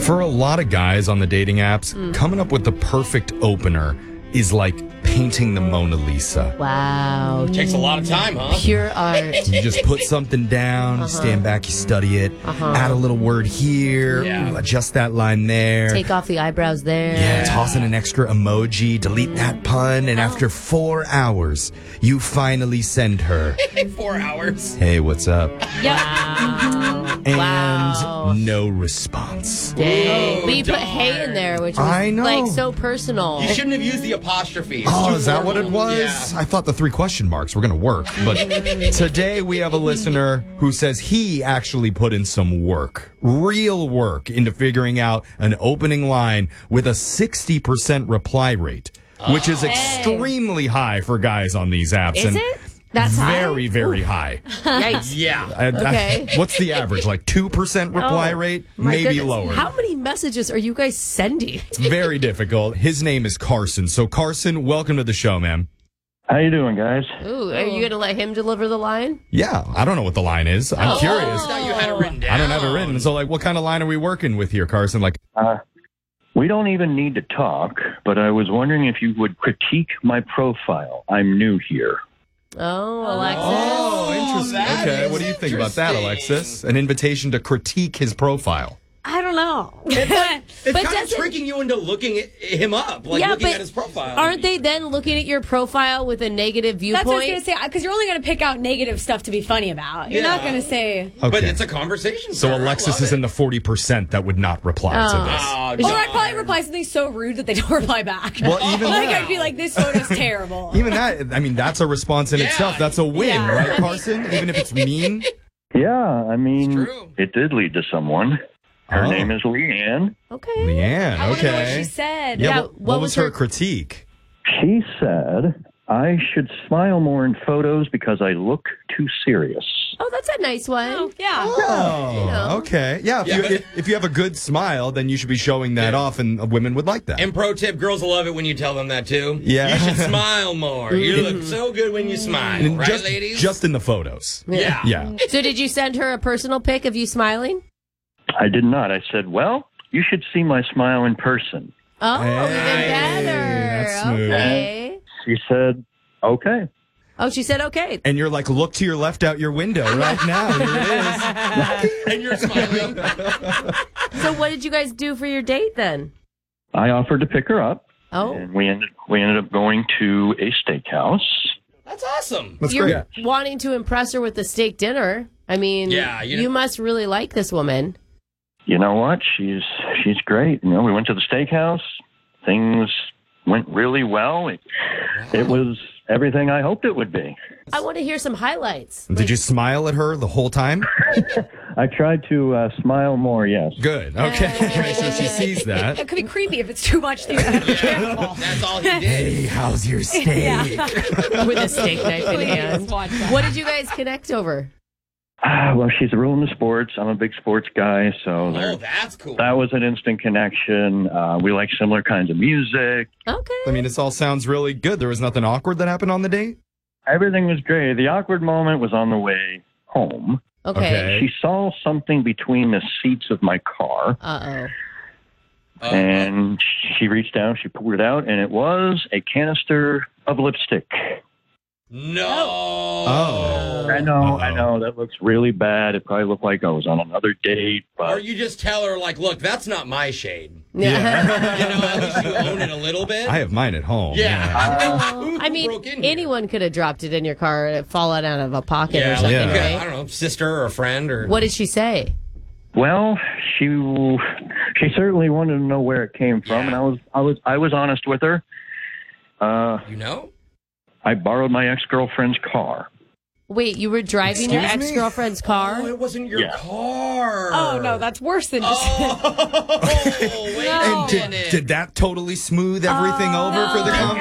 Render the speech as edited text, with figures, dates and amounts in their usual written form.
For a lot of guys on the dating apps, coming up with the perfect opener is like painting the Mona Lisa. Wow. Takes a lot of time, huh? Pure art. You just put something down, you stand back, you study it, add a little word here, adjust that line there. Take off the eyebrows there. Yeah, toss in an extra emoji, delete that pun, and after 4 hours, you finally send her, 4 hours. hey, what's up? And Wow. no response. Dang. But you put darn. hey in there, which I was know. like so personal. You shouldn't have used the apostrophe. It's Oh, too is that what it formal. was? Yeah. I thought the 3 question marks were going to work. But today we have a listener who says he actually put in some work, real work, into figuring out an opening line with a 60% reply rate, which is extremely high for guys on these apps. Is it? That's high? very, very high. Yikes. Yeah. Okay. What's the average? Like 2% reply rate? My Maybe goodness. lower. How many messages are you guys sending? It's very difficult. His name is Carson. So, Carson, welcome to the show, man. How you doing, guys? Ooh, are you going to let him deliver the line? Yeah, I don't know what the line is. I'm curious. I thought you had it written down. I don't have it written. So, like, what kind of line are we working with here, Carson? Like, We don't even need to talk, but I was wondering if you would critique my profile. I'm new here. Oh, Alexis. oh, interesting. that Okay, is what do you think about that, interesting. Alexis? An invitation to critique his profile. I don't know. It's But kind of doesn't- tricking you into looking at him up, like Yeah, looking but at his profile. Aren't they then looking at your profile with a negative viewpoint? That's what I was going to say, because you're only going to pick out negative stuff to be funny about. You're not Yeah. going to say... Okay. But it's a conversation. so starter. I Alexis love is it. in the 40% that would not reply to this. Oh, Or I'd probably reply something so rude that they don't reply back. Well, even like, that. I'd be like, this photo's terrible. Even that, I mean, that's a response in Yeah. itself. That's a win, Yeah. right, Carson? Even if it's mean. Yeah, I mean, true. it did lead to someone. Her Oh. name is Leanne. Okay. Leanne, I want to know what okay. she said. Yeah, Yeah, what was her critique? She said I should smile more in photos because I look too serious. Oh, that's a nice one. Oh, yeah. Oh, know. okay. Yeah, Yeah. if you have a good smile, then you should be showing that off, and women would like that. And pro tip, girls will love it when you tell them that too. Yeah. You should smile more. You look so good when you smile, And right, just, ladies? just in the photos. yeah. Yeah. So did you send her a personal pic of you smiling? I did not. I said, well, you should see my smile in person. Oh, Hey, even better. that's smooth. Okay. She said, okay. Oh, she said okay. And you're like, look to your left out your window right now. Here it is. And you're smiling. So what did you guys do for your date then? I offered to pick her up, Oh, and we ended up going to a steakhouse. That's awesome. That's you're great. wanting to impress her with the steak dinner. I mean, Yeah, you must really like this woman. You know what? She's great. You know, we went to the steakhouse. Things went really well. It was everything I hoped it would be. I want to hear some highlights. Did you smile at her the whole time? I tried to smile more, yes. Good. Okay. So she sees that. It could be creepy if it's too much. You have to be careful. That's all he did. Hey, how's your steak? With a steak knife in Please hand. watch that. What did you guys connect over? Well, she's real into sports. I'm a big sports guy, so Oh, that's cool. that was an instant connection. We like similar kinds of music. Okay. I mean, this all sounds really good. There was nothing awkward that happened on the date? Everything was great. The awkward moment was on the way home. Okay. She saw something between the seats of my car, Uh-oh. and she reached down, she pulled it out, and it was a canister of lipstick. No. Oh. I know, Uh-oh. that looks really bad. It probably looked like I was on another date, Or but you just tell her, like, look, that's not my shade. Yeah. You know, at least you own it a little bit. I have mine at home. Yeah. Who I mean, broke in here? anyone could have dropped it in your car and it fallen out of a pocket Yeah, or like, something, Yeah. I right? don't know, sister or a friend or. What did she say? well, she certainly wanted to know where it came from, Yeah. and I was honest with her. You know? I borrowed my ex-girlfriend's car. Wait, you were driving your Excuse me? ex-girlfriend's car? Oh, it wasn't your Yeah. car. Oh, no, that's worse than just... Oh, wait And a minute. did that totally smooth everything over for the conversation?